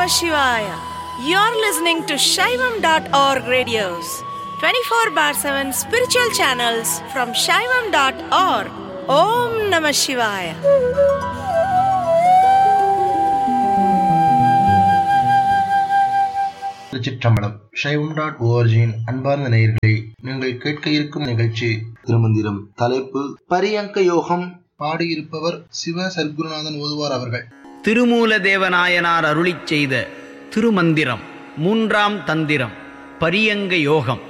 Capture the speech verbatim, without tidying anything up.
Shivaya. You're listening to Shaivam dot org radios, twenty-four bar seven spiritual channels from Shaivam dot org. Om Namah Shivaya. திருச்சிற்றம்பலம். சைவம் dot ஓஆர்ஜியின் அன்பார்ந்த நேயர்களே, நீங்கள் கேட்க இருக்கும் நிகழ்ச்சி திருமந்திரம். தலைப்பு பரியங்க யோகம். பாடியிருப்பவர் சிவ சர்க்குருநாதன் ஓதுவார் அவர்கள். திருமூல தேவநாயனார் அருளிச் செய்த திருமந்திரம் மூன்றாம் தந்திரம் பரியங்க யோகம்.